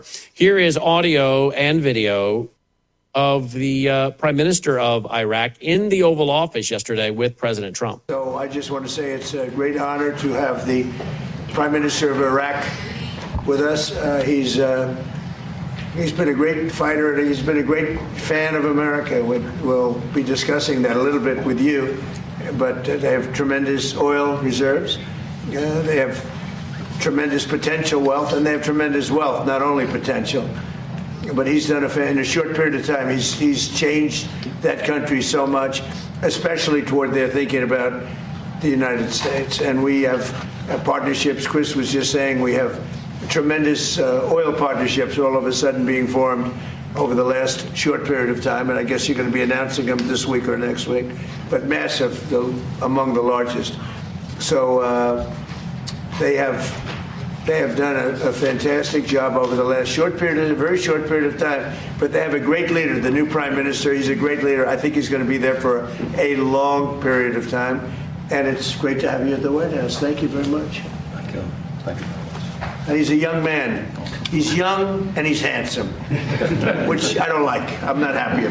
Here is audio and video of the Prime Minister of Iraq in the Oval Office yesterday with President Trump. So I just want to say it's a great honor to have the Prime Minister of Iraq with us. He's been a great fighter, and he's been a great fan of America. We'll be discussing that a little bit with you, but they have tremendous oil reserves. They have tremendous potential wealth, and they have tremendous wealth, not only potential. But he's done in a short period of time, he's changed that country so much, especially toward their thinking about the United States. And we have partnerships. Chris was just saying we have tremendous oil partnerships all of a sudden being formed over the last short period of time. And I guess you're going to be announcing them this week or next week. But massive, among the largest. So they have done a fantastic job over the last very short period of time. But they have a great leader, the new Prime Minister. He's a great leader. I think he's going to be there for a long period of time. And it's great to have you at the White House. Thank you very much. Thank you. Thank you. And he's a young man. He's young and he's handsome, which I don't like. I'm not happy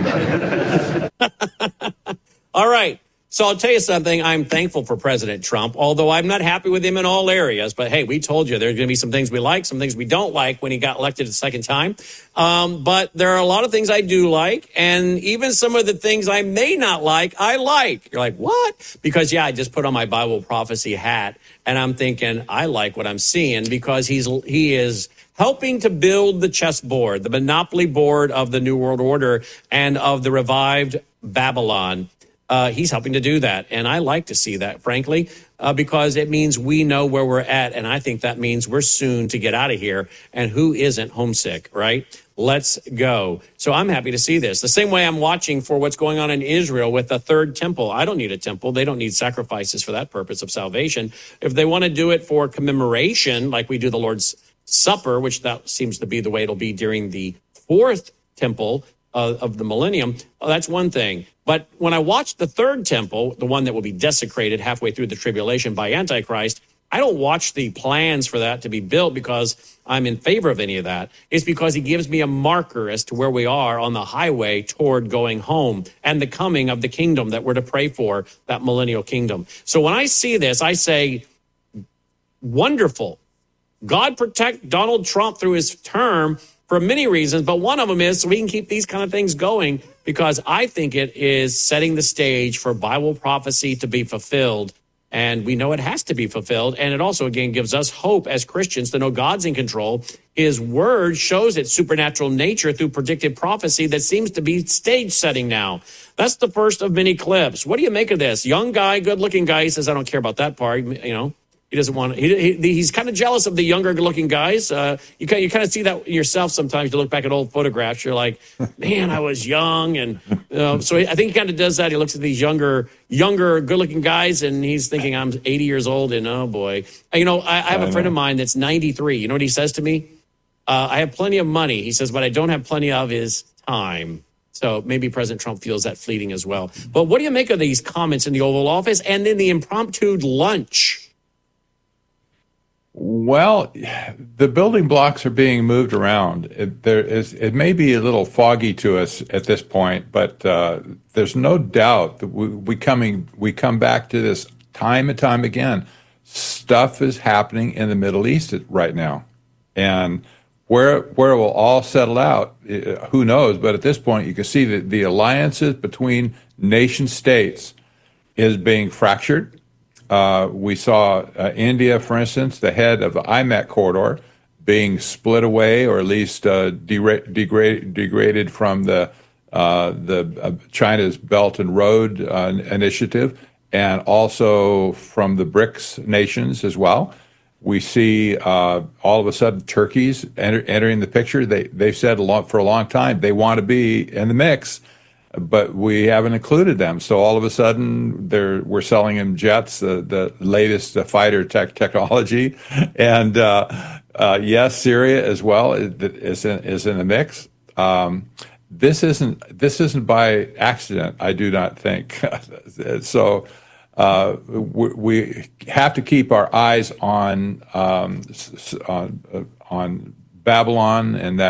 about it. All right. So I'll tell you something. I'm thankful for President Trump, although I'm not happy with him in all areas. But, hey, we told you there's going to be some things we like, some things we don't like when he got elected a second time. But there are a lot of things I do like. And even some of the things I may not like, I like. You're like, what? Because, yeah, I just put on my Bible prophecy hat. And I'm thinking, I like what I'm seeing because he is helping to build the chessboard, the monopoly board of the New World Order and of the revived Babylon. He's helping to do that. And I like to see that, frankly, because it means we know where we're at. And I think that means we're soon to get out of here. And who isn't homesick, right? Let's go. So I'm happy to see this. The same way I'm watching for what's going on in Israel with the third temple. I don't need a temple. They don't need sacrifices for that purpose of salvation. If they want to do it for commemoration, like we do the Lord's Supper, which that seems to be the way it'll be during the fourth temple of the millennium, that's one thing. But when I watch the third temple, the one that will be desecrated halfway through the tribulation by Antichrist, I don't watch the plans for that to be built because I'm in favor of any of that. It's because he gives me a marker as to where we are on the highway toward going home and the coming of the kingdom that we're to pray for, that millennial kingdom. So when I see this, I say, wonderful. God protect Donald Trump through his term for many reasons, but one of them is so we can keep these kind of things going because I think it is setting the stage for Bible prophecy to be fulfilled. And we know it has to be fulfilled. And it also, again, gives us hope as Christians to know God's in control. His word shows its supernatural nature through predictive prophecy that seems to be stage setting now. That's the first of many clips. What do you make of this? Young guy, good looking guy. He says, I don't care about that part. You know, he doesn't want he's kind of jealous of the younger good looking guys. You kind of see that yourself sometimes. You look back at old photographs. You're like, man, I was young. And so I think he kind of does that. He looks at these younger, good looking guys and he's thinking I'm 80 years old. And oh boy, you know, I have a friend of mine that's 93. You know what he says to me? I have plenty of money. He says, but I don't have plenty of his time. So maybe President Trump feels that fleeting as well. But what do you make of these comments in the Oval Office and then the impromptu lunch? Well, the building blocks are being moved around. It may be a little foggy to us at this point, but there's no doubt that we come back to this time and time again. Stuff is happening in the Middle East right now, and where it will all settle out, who knows? But at this point, you can see that the alliances between nation states is being fractured. We saw India, for instance, the head of the IMEC corridor, being split away or at least degraded from the China's Belt and Road initiative, and also from the BRICS nations as well. We see all of a sudden Turkey's entering the picture. They've said for a long time they want to be in the mix, but we haven't included them. So all of a sudden, we're selling them jets, the latest fighter technology, and yes, Syria as well is in the mix. This isn't by accident, I do not think. So we have to keep our eyes on Babylon and that